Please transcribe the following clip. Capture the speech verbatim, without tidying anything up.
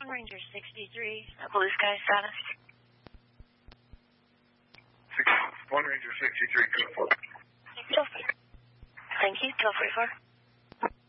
One Ranger sixty-three, blue sky status. One Ranger sixty-three, code four. Thank you, twelve forty-four.